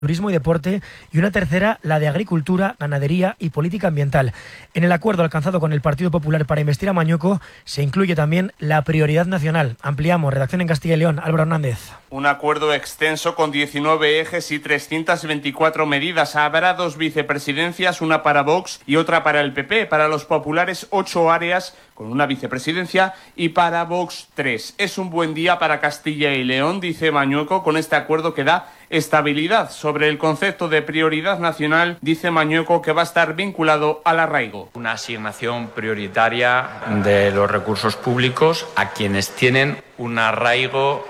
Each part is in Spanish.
turismo y deporte, y una tercera, la de agricultura, ganadería y política ambiental. En el acuerdo alcanzado con el Partido Popular para investir a Mañueco se incluye también la prioridad nacional. Ampliamos, redacción en Castilla y León, Álvaro Hernández. Un acuerdo extenso con 19 ejes y 324 medidas. Habrá 2 vicepresidencias, una para Vox y otra para el PP. Para los populares, 8 áreas con una vicepresidencia y para Vox 3. Es un buen día para Castilla y León, dice Mañueco, con este acuerdo que da estabilidad. Sobre el concepto de prioridad nacional, dice Mañueco que va a estar vinculado al arraigo. Una asignación prioritaria de los recursos públicos a quienes tienen un arraigo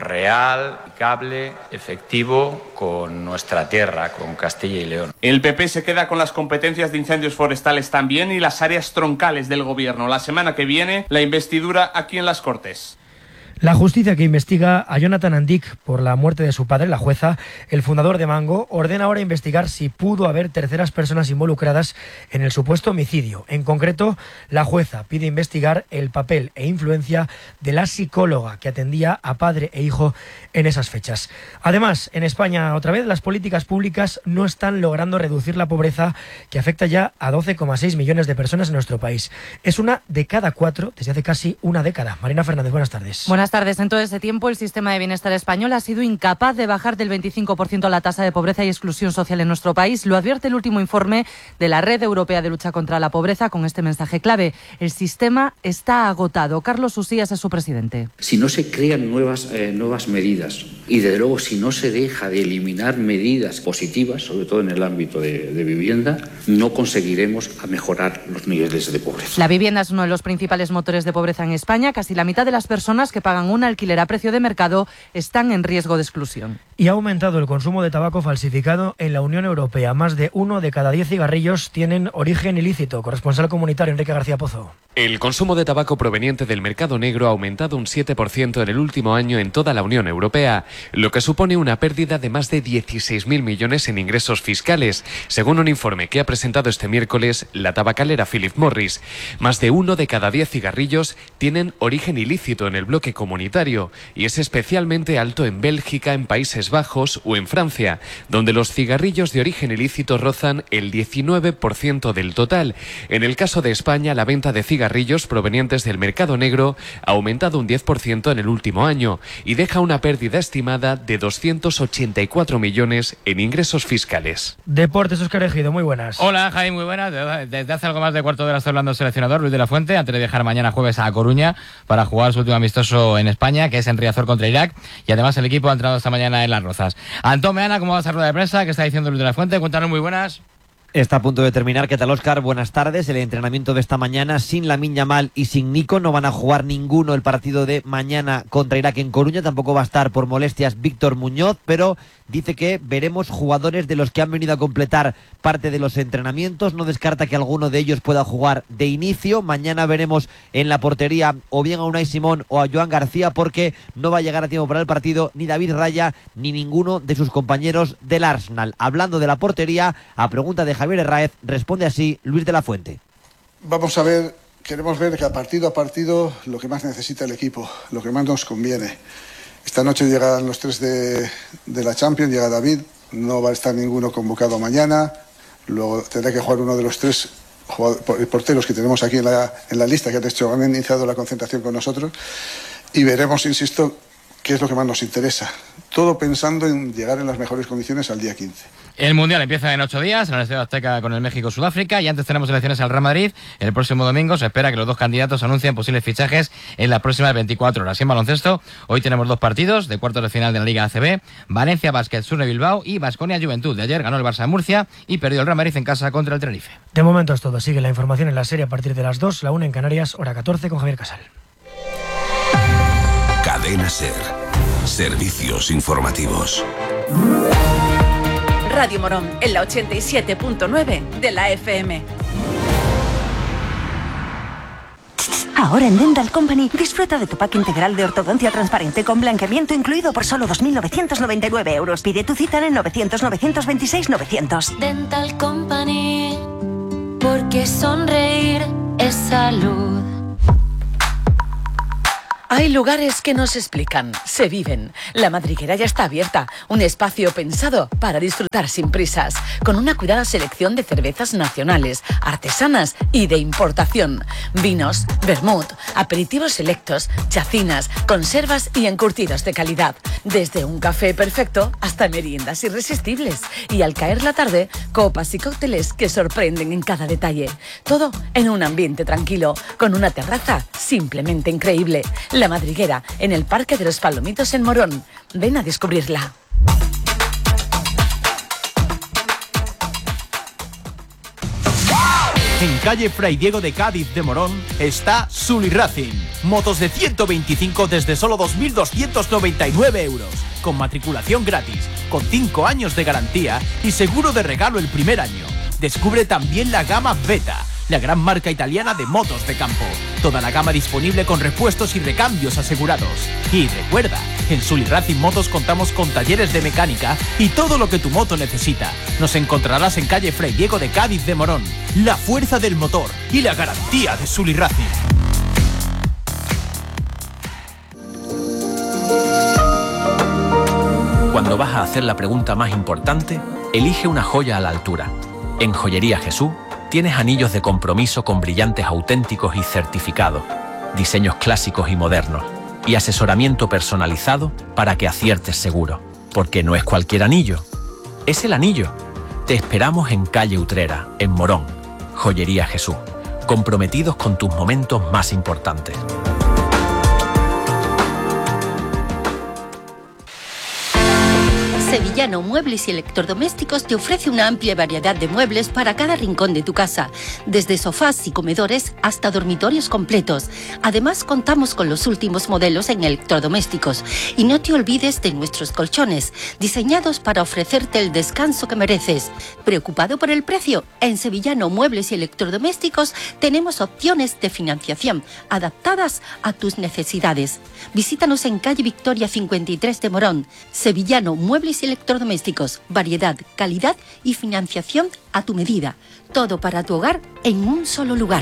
real, aplicable, efectivo con nuestra tierra, con Castilla y León. El PP se queda con las competencias de incendios forestales también y las áreas troncales del gobierno. La semana que viene, la investidura aquí en las Cortes. La justicia que investiga a Jonathan Andic por la muerte de su padre, la jueza, el fundador de Mango, ordena ahora investigar si pudo haber terceras personas involucradas en el supuesto homicidio. En concreto, la jueza pide investigar el papel e influencia de la psicóloga que atendía a padre e hijo en esas fechas. Además, en España, otra vez, las políticas públicas no están logrando reducir la pobreza que afecta ya a 12,6 millones de personas en nuestro país. Es una de cada 4 desde hace casi una década. Marina Fernández, buenas tardes. Buenas tardes. En todo ese tiempo, el sistema de bienestar español ha sido incapaz de bajar del 25% la tasa de pobreza y exclusión social en nuestro país. Lo advierte el último informe de la Red Europea de Lucha contra la Pobreza con este mensaje clave. El sistema está agotado. Carlos Usías es su presidente. Si no se crean nuevas medidas y, desde luego, si no se deja de eliminar medidas positivas, sobre todo en el ámbito de vivienda, no conseguiremos mejorar los niveles de pobreza. La vivienda es uno de los principales motores de pobreza en España. Casi la mitad de las personas que pagan un alquiler a precio de mercado están en riesgo de exclusión. Y ha aumentado el consumo de tabaco falsificado en la Unión Europea. Más de 1 de cada 10 cigarrillos tienen origen ilícito. Corresponsal comunitario Enrique García Pozo. El consumo de tabaco proveniente del mercado negro ha aumentado un 7% en el último año en toda la Unión Europea, lo que supone una pérdida de más de 16.000 millones en ingresos fiscales, según un informe que ha presentado este miércoles la tabacalera Philip Morris. Más de 1 de cada 10 cigarrillos tienen origen ilícito en el bloque comunitario y es especialmente alto en Bélgica, en Países Bajos o en Francia, donde los cigarrillos de origen ilícito rozan el 19% del total. En el caso de España, la venta de cigarrillos provenientes del mercado negro ha aumentado un 10% en el último año y deja una pérdida estimada de 284 millones en ingresos fiscales. Deportes, Óscar Ejido, muy buenas. Hola, Jaime, muy buenas. Desde hace algo más de cuarto de hora está hablando el seleccionador Luis de la Fuente, antes de viajar mañana jueves a Coruña para jugar su último amistoso en España, que es en Riazor contra Irak, y además el equipo ha entrenado esta mañana en Las Rozas. Antón Meana, ¿cómo va esa rueda de prensa? ¿Qué está diciendo Luis de la Fuente? Cuéntanos, muy buenas. Está a punto de terminar. ¿Qué tal, Óscar? Buenas tardes. El entrenamiento de esta mañana sin Lamine Yamal y sin Nico. No van a jugar ninguno el partido de mañana contra Irak en Coruña. Tampoco va a estar por molestias Víctor Muñoz, pero dice que veremos jugadores de los que han venido a completar parte de los entrenamientos. No descarta que alguno de ellos pueda jugar de inicio. Mañana veremos en la portería o bien a Unai Simón o a Joan García, porque no va a llegar a tiempo para el partido ni David Raya ni ninguno de sus compañeros del Arsenal. Hablando de la portería, a pregunta de Javier Herráez, responde así Luis de la Fuente. Vamos a ver, queremos ver que a partido lo que más necesita el equipo, lo que más nos conviene. Esta noche llegan los 3 de la Champions, llega David, no va a estar ninguno convocado mañana, luego tendrá que jugar uno de los 3 porteros que tenemos aquí en la lista, que han iniciado la concentración con nosotros, y veremos, insisto, qué es lo que más nos interesa. Todo pensando en llegar en las mejores condiciones al día 15. El Mundial empieza en 8 días en el Estadio Azteca con el México-Sudáfrica, y antes tenemos elecciones al Real Madrid. El próximo domingo se espera que los 2 candidatos anuncien posibles fichajes en las próximas 24 horas. Y en baloncesto, hoy tenemos 2 partidos de cuartos de final de la Liga ACB. Valencia Basket Sur de Bilbao y Baskonia Juventud. De ayer ganó el Barça de Murcia y perdió el Real Madrid en casa contra el Tenerife. De momento es todo. Sigue la información en la serie a partir de las 2, la 1 en Canarias, hora 14 con Javier Casal. Cadena SER. Servicios informativos. Radio Morón, en la 87.9 de la FM. Ahora en Dental Company disfruta de tu pack integral de ortodoncia transparente con blanqueamiento incluido por solo 2.999 euros. Pide tu cita en el 900-926-900. Dental Company, porque sonreír es salud. Hay lugares que no se explican, se viven. La Madriguera ya está abierta, un espacio pensado para disfrutar sin prisas, con una cuidada selección de cervezas nacionales, artesanas y de importación. Vinos, vermut, aperitivos selectos, chacinas, conservas y encurtidos de calidad. Desde un café perfecto hasta meriendas irresistibles. Y al caer la tarde, copas y cócteles que sorprenden en cada detalle. Todo en un ambiente tranquilo, con una terraza simplemente increíble. La Madriguera, en el Parque de los Palomitos en Morón. Ven a descubrirla. En calle Fray Diego de Cádiz de Morón está Sully Racing. Motos de 125 desde solo 2.299 euros. Con matriculación gratis, con 5 años de garantía y seguro de regalo el primer año. Descubre también la gama Beta, la gran marca italiana de motos de campo. Toda la gama disponible con repuestos y recambios asegurados. Y recuerda, en Sully Racing Motos contamos con talleres de mecánica y todo lo que tu moto necesita. Nos encontrarás en calle Fray Diego de Cádiz de Morón. La fuerza del motor y la garantía de Sully Racing. Cuando vas a hacer la pregunta más importante, elige una joya a la altura. En Joyería Jesús tienes anillos de compromiso con brillantes auténticos y certificados, diseños clásicos y modernos, y asesoramiento personalizado para que aciertes seguro. Porque no es cualquier anillo, es el anillo. Te esperamos en calle Utrera, en Morón. Joyería Jesús, comprometidos con tus momentos más importantes. Sevillano Muebles y Electrodomésticos te ofrece una amplia variedad de muebles para cada rincón de tu casa, desde sofás y comedores hasta dormitorios completos. Además, contamos con los últimos modelos en electrodomésticos. Y no te olvides de nuestros colchones, diseñados para ofrecerte el descanso que mereces. ¿Preocupado por el precio? En Sevillano Muebles y Electrodomésticos tenemos opciones de financiación adaptadas a tus necesidades. Visítanos en calle Victoria 53 de Morón. Sevillano Muebles y Electrodomésticos, variedad, calidad y financiación a tu medida. Todo para tu hogar en un solo lugar.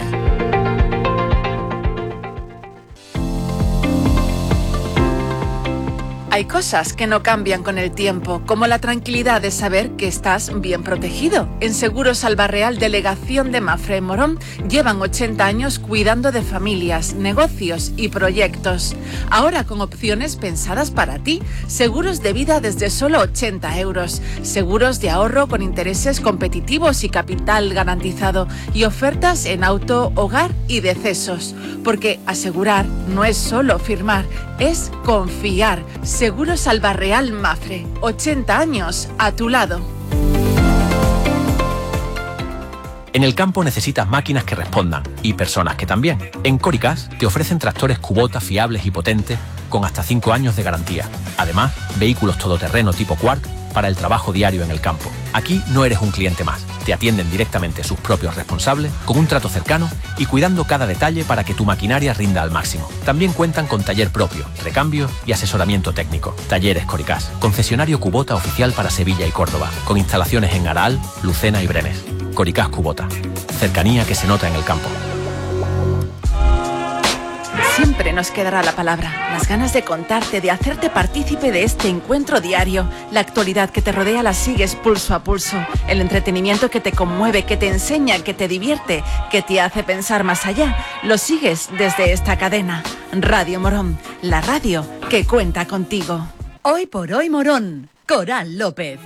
Hay cosas que no cambian con el tiempo, como la tranquilidad de saber que estás bien protegido. En Seguros Albarreal, delegación de Mafre en Morón, llevan 80 años cuidando de familias, negocios y proyectos. Ahora con opciones pensadas para ti. Seguros de vida desde solo 80 euros. Seguros de ahorro con intereses competitivos y capital garantizado. Y ofertas en auto, hogar y decesos. Porque asegurar no es solo firmar, es confiar. Seguros Albarreal Mafre, 80 años a tu lado. En el campo necesitas máquinas que respondan y personas que también. En Coricas te ofrecen tractores Kubota fiables y potentes con hasta 5 años de garantía. Además, vehículos todoterreno tipo Quark para el trabajo diario en el campo. Aquí no eres un cliente más. Te atienden directamente sus propios responsables, con un trato cercano y cuidando cada detalle para que tu maquinaria rinda al máximo. También cuentan con taller propio, recambio y asesoramiento técnico. Talleres Coricas, concesionario Kubota oficial para Sevilla y Córdoba, con instalaciones en Aral, Lucena y Brenes. Coricas Kubota, cercanía que se nota en el campo. Siempre nos quedará la palabra, las ganas de contarte, de hacerte partícipe de este encuentro diario. La actualidad que te rodea la sigues pulso a pulso. El entretenimiento que te conmueve, que te enseña, que te divierte, que te hace pensar más allá. Lo sigues desde esta cadena. Radio Morón, la radio que cuenta contigo. Hoy por hoy Morón, Coral López.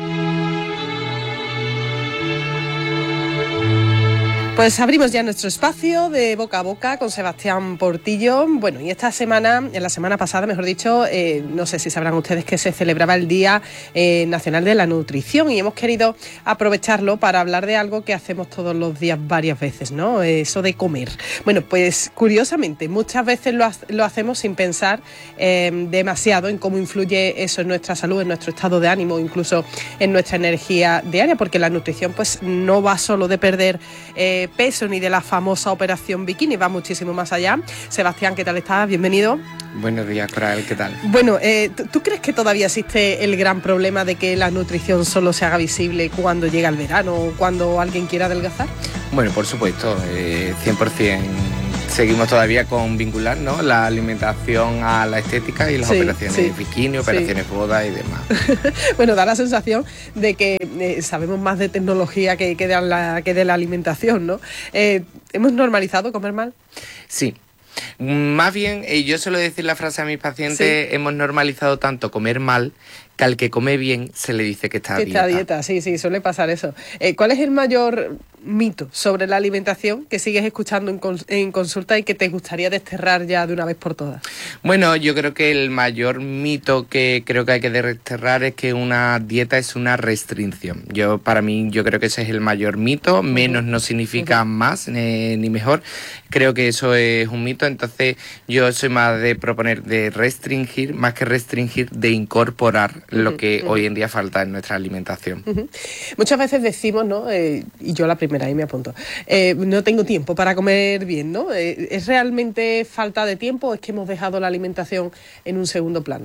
Pues abrimos ya nuestro espacio de boca a boca con Sebastián Portillo. Bueno, y esta semana, en la semana pasada, mejor dicho, no sé si sabrán ustedes que se celebraba el Día Nacional de la Nutrición y hemos querido aprovecharlo para hablar de algo que hacemos todos los días varias veces, ¿no? Eso de comer. Bueno, pues curiosamente, muchas veces lo hacemos sin pensar demasiado en cómo influye eso en nuestra salud, en nuestro estado de ánimo, incluso en nuestra energía diaria, porque la nutrición pues no va solo de perder peso ni de la famosa operación bikini, va muchísimo más allá. Sebastián, ¿qué tal estás? Bienvenido. Buenos días, Coral, ¿qué tal? Bueno, ¿tú crees que todavía existe el gran problema de que la nutrición solo se haga visible cuando llega el verano o cuando alguien quiera adelgazar? Bueno, por supuesto, 100% seguimos todavía con vincular, ¿no?, la alimentación a la estética y las operaciones bikini, operaciones boda y demás. Bueno, da la sensación de que sabemos más de tecnología que de la alimentación, ¿no? ¿Hemos normalizado comer mal? Sí. Más bien, yo suelo decir la frase a mis pacientes, hemos normalizado tanto comer mal que al que come bien se le dice que está a dieta. Está a dieta, sí, suele pasar eso. ¿Cuál es el mayor mito sobre la alimentación que sigues escuchando en consulta y que te gustaría desterrar ya de una vez por todas? Bueno, yo creo que el mayor mito que creo que hay que desterrar es que una dieta es una restricción. Para mí, yo creo que ese es el mayor mito. Menos no significa más ni mejor. Creo que eso es un mito. Entonces, yo soy más de proponer de restringir, más que restringir, de incorporar lo que hoy en día falta en nuestra alimentación. Muchas veces decimos, ¿no?, y yo la primera, ahí me apunto, no tengo tiempo para comer bien, ¿no? ¿Es realmente falta de tiempo o es que hemos dejado la alimentación en un segundo plano?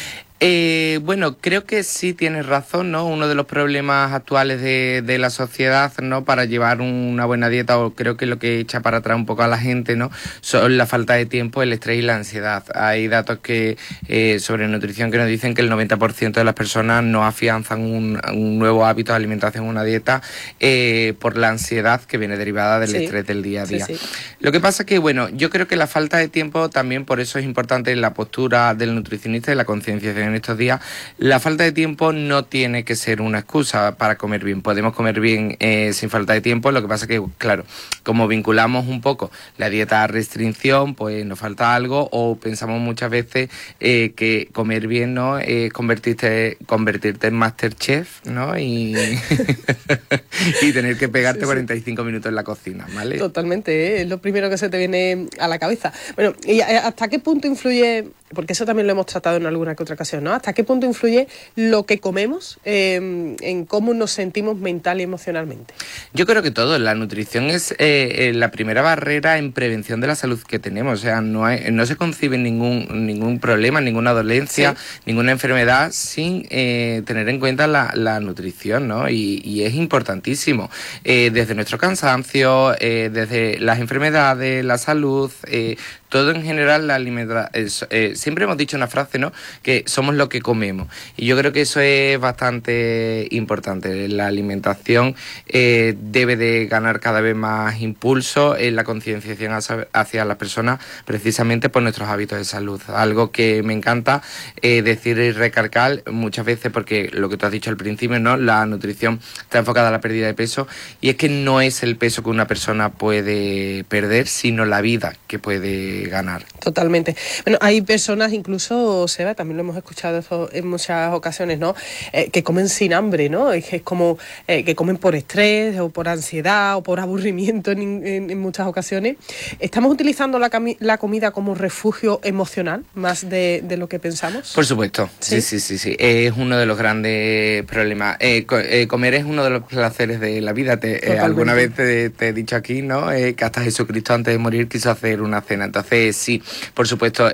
Bueno, creo que sí tienes razón, ¿no? Uno de los problemas actuales de la sociedad, ¿no?, para llevar una buena dieta, o creo que lo que echa para atrás un poco a la gente, ¿no?, son la falta de tiempo, el estrés y la ansiedad. Hay datos que sobre nutrición que nos dicen que el 90% de las personas no afianzan un nuevo hábito de alimentación, una dieta, por la ansiedad que viene derivada del estrés del día a día. Lo que pasa es que, bueno, yo creo que la falta de tiempo también, por eso es importante la postura del nutricionista y la concienciación en estos días. La falta de tiempo no tiene que ser una excusa para comer bien. Podemos comer bien sin falta de tiempo. Lo que pasa es que, claro, como vinculamos un poco la dieta a restricción, pues nos falta algo, o pensamos muchas veces que comer bien, ¿no?, es convertirte en Masterchef, ¿no?, y tener que pegarte 45 minutos en la cocina, ¿vale? Totalmente, es lo primero que se te viene a la cabeza. Bueno, ¿y hasta qué punto influye, porque eso también lo hemos tratado en alguna que otra ocasión, ¿no?, hasta qué punto influye lo que comemos en cómo nos sentimos mental y emocionalmente? Yo creo que todo. La nutrición es la primera barrera en prevención de la salud que tenemos. O sea, no se concibe ningún problema, ninguna dolencia, ninguna enfermedad sin tener en cuenta la nutrición, ¿no? Y es importantísimo. Desde nuestro cansancio, desde las enfermedades, la salud, todo en general, la alimentación. Siempre hemos dicho una frase, ¿no?, que somos lo que comemos. Y yo creo que eso es bastante importante. La alimentación debe de ganar cada vez más impulso en la concienciación hacia las personas, precisamente por nuestros hábitos de salud. Algo que me encanta decir y recalcar muchas veces, porque lo que tú has dicho al principio, ¿no?, la nutrición está enfocada a la pérdida de peso, y es que no es el peso que una persona puede perder, sino la vida que puede ganar. Totalmente. Bueno, hay personas, incluso, Seba, también lo hemos escuchado en muchas ocasiones, ¿no?, que comen sin hambre, ¿no? Es como que comen por estrés o por ansiedad o por aburrimiento en muchas ocasiones. ¿Estamos utilizando la comida como refugio emocional más de lo que pensamos? Por supuesto, sí. Es uno de los grandes problemas. Comer es uno de los placeres de la vida. Alguna vez te he dicho aquí, ¿no?, que hasta Jesucristo antes de morir quiso hacer una cena. Entonces, sí, por supuesto,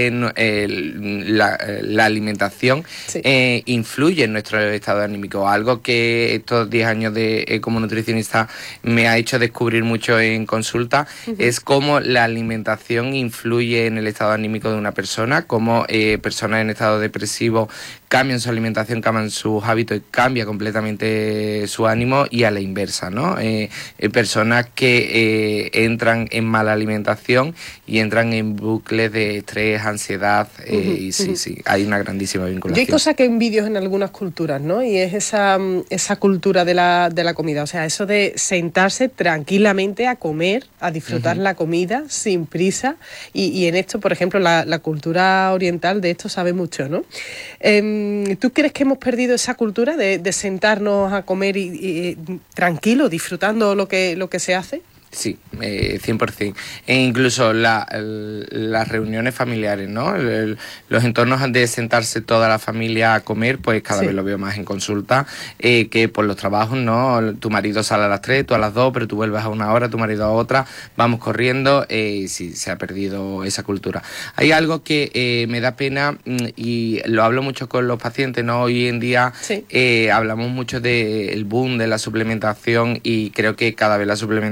que la alimentación influye en nuestro estado anímico. Algo que estos 10 años como nutricionista me ha hecho descubrir mucho en consulta es cómo la alimentación influye en el estado anímico de una persona, cómo personas en estado depresivo cambian su alimentación, cambian sus hábitos y cambia completamente su ánimo, y a la inversa, ¿no? Personas que entran en mala alimentación y entran en bucles de estrés, ansiedad, y sí, hay una grandísima vinculación. Yo hay cosas que envidio en algunas culturas, ¿no? Y es esa cultura de la comida, o sea, eso de sentarse tranquilamente a comer, a disfrutar la comida sin prisa, y en esto, por ejemplo, la cultura oriental de esto sabe mucho, ¿no? ¿Tú crees que hemos perdido esa cultura de sentarnos a comer y tranquilo, disfrutando lo que se hace? Sí, 100%. E incluso las reuniones familiares, ¿no? Los entornos de sentarse toda la familia a comer, pues cada vez lo veo más en consulta, que por los trabajos, ¿no? Tu marido sale a las 3, tú a las 2, pero tú vuelves a una hora, tu marido a otra, vamos corriendo, sí, se ha perdido esa cultura. Hay algo que me da pena, y lo hablo mucho con los pacientes, ¿no? Hoy en día hablamos mucho del boom de la suplementación, y creo que cada vez la suplementación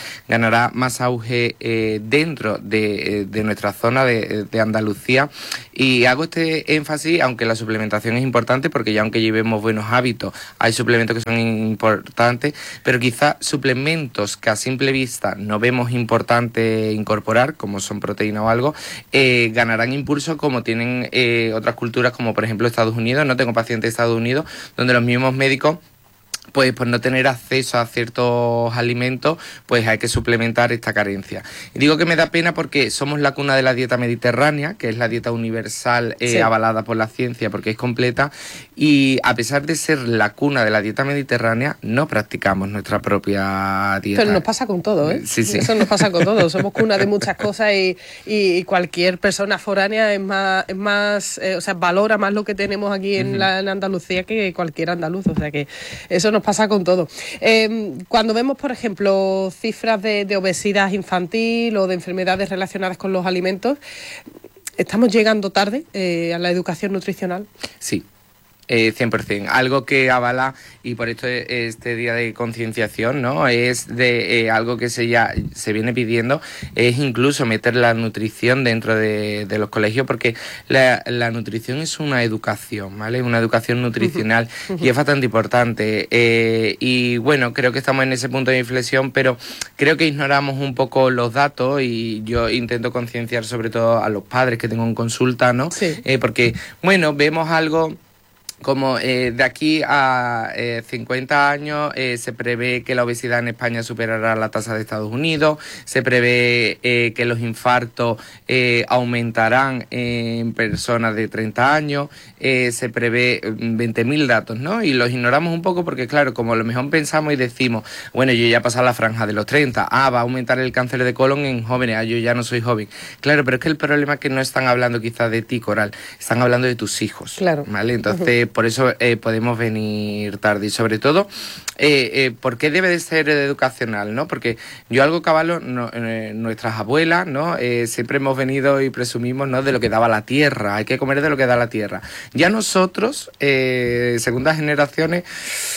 ganará más auge dentro de nuestra zona de Andalucía. Y hago este énfasis, aunque la suplementación es importante, porque ya aunque llevemos buenos hábitos, hay suplementos que son importantes, pero quizás suplementos que a simple vista no vemos importante incorporar, como son proteínas o algo, ganarán impulso como tienen otras culturas, como por ejemplo Estados Unidos. No tengo pacientes de Estados Unidos, donde los mismos médicos, pues por no tener acceso a ciertos alimentos, pues hay que suplementar esta carencia. Y digo que me da pena porque somos la cuna de la dieta mediterránea, que es la dieta universal avalada por la ciencia porque es completa, y a pesar de ser la cuna de la dieta mediterránea, no practicamos nuestra propia dieta. Pero nos pasa con todo, ¿eh? Sí. Eso nos pasa con todo. Somos cuna de muchas cosas y cualquier persona foránea es más o sea, valora más lo que tenemos aquí en Andalucía que cualquier andaluz. O sea que eso nos pasa con todo. Cuando vemos, por ejemplo, cifras de obesidad infantil o de enfermedades relacionadas con los alimentos, ¿estamos llegando tarde a la educación nutricional? Sí. 100%. Algo que avala, y por esto este día de concienciación, ¿no? Es de algo que se viene pidiendo, es incluso meter la nutrición dentro de los colegios, porque la nutrición es una educación, ¿vale? Una educación nutricional y es bastante importante. Y bueno, creo que estamos en ese punto de inflexión, pero creo que ignoramos un poco los datos, y yo intento concienciar sobre todo a los padres que tengo en consulta, ¿no? Sí. Porque, bueno, vemos algo como de aquí a 50 años se prevé que la obesidad en España superará la tasa de Estados Unidos, se prevé que los infartos aumentarán en personas de 30 años, se prevé 20.000 datos, ¿no? Y los ignoramos un poco porque, claro, como a lo mejor pensamos y decimos, bueno, yo ya he pasado la franja de los 30, va a aumentar el cáncer de colon en jóvenes, yo ya no soy joven. Claro, pero es que el problema es que no están hablando quizás de ti, Coral, están hablando de tus hijos, claro, ¿vale? Entonces, por eso podemos venir tarde, y sobre todo, ¿por qué debe de ser educacional, no? Porque yo algo que avalo, nuestras abuelas, ¿no? Siempre hemos venido y presumimos, ¿no?, de lo que daba la tierra, hay que comer de lo que da la tierra. Ya nosotros, segundas generaciones,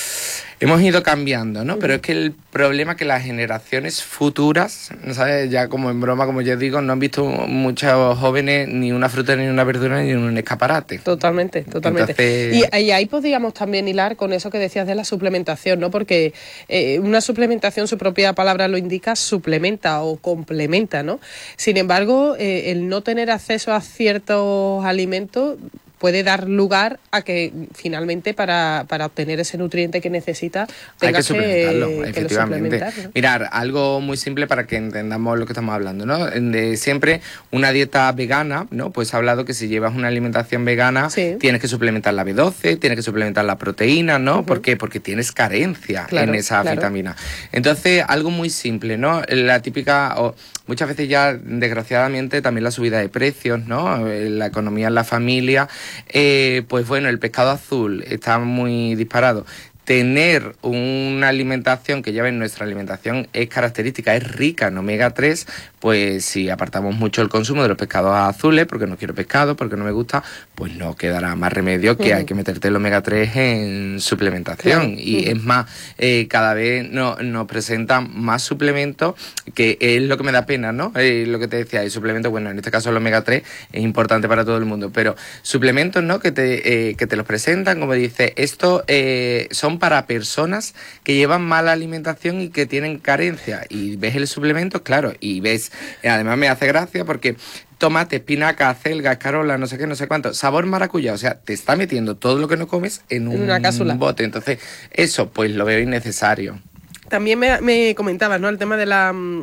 hemos ido cambiando, ¿no? Pero es que el problema es que las generaciones futuras, ¿sabes? Ya como en broma, como yo digo, no han visto muchos jóvenes ni una fruta, ni una verdura, ni un escaparate. Totalmente. Entonces... Y ahí podríamos también hilar con eso que decías de la suplementación, ¿no? Porque una suplementación, su propia palabra lo indica, suplementa o complementa, ¿no? Sin embargo, el no tener acceso a ciertos alimentos puede dar lugar a que finalmente para obtener ese nutriente que necesita tengas que suplementarlo, efectivamente. ¿No? Mirar, algo muy simple para que entendamos lo que estamos hablando, ¿no? De siempre una dieta vegana, ¿no? Pues ha hablado que si llevas una alimentación vegana, tienes que suplementar la B12, tienes que suplementar la proteína, ¿no? ¿Por qué? Porque tienes carencia en esa vitamina. Entonces, algo muy simple, ¿no? La típica, muchas veces ya, desgraciadamente, también la subida de precios, ¿no? La economía en la familia. Pues bueno, el pescado azul está muy disparado. Tener una alimentación que lleva en nuestra alimentación es característica, es rica en omega 3, pues si apartamos mucho el consumo de los pescados azules, porque no quiero pescado, porque no me gusta, pues no quedará más remedio que hay que meterte el omega 3 en suplementación. Y es más, cada vez nos presentan más suplementos, que es lo que me da pena, ¿no? Lo que te decía, hay suplementos, bueno, en este caso el omega 3 es importante para todo el mundo, pero suplementos, ¿no?, que te los presentan, como dice, esto son para personas que llevan mala alimentación y que tienen carencia, y ves el suplemento, claro, y ves, además me hace gracia porque tomate, espinaca, acelga, escarola, no sé qué, no sé cuánto, sabor maracuyá, o sea, te está metiendo todo lo que no comes en una cápsula, bote. Entonces, eso pues lo veo innecesario. También me comentabas, ¿no?, el tema de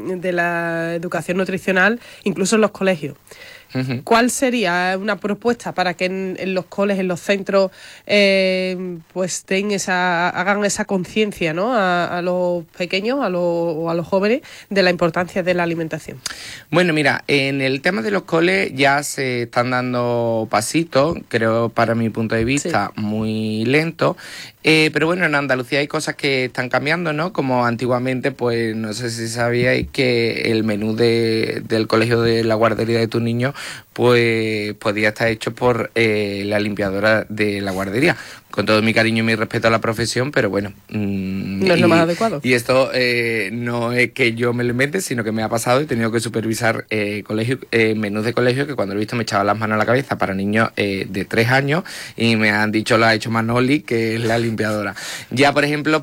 la educación nutricional, incluso en los colegios. ¿Cuál sería una propuesta para que en los coles, en los centros, pues hagan esa conciencia, ¿no?, a los pequeños o a los jóvenes de la importancia de la alimentación? Bueno, mira, en el tema de los coles ya se están dando pasitos, creo, para mi punto de vista, muy lento. Pero bueno, en Andalucía hay cosas que están cambiando, ¿no? Como antiguamente, pues no sé si sabíais que el menú del colegio de la guardería de tu niño pues podía estar hecho por la limpiadora de la guardería. Con todo mi cariño y mi respeto a la profesión, pero bueno. No es lo más adecuado. Y esto no es que yo me lo invente, sino que me ha pasado y he tenido que supervisar menús de colegio que cuando lo he visto me echaba las manos a la cabeza para niños de 3 años y me han dicho lo ha hecho Manoli, que es la limpiadora. Ya, por ejemplo,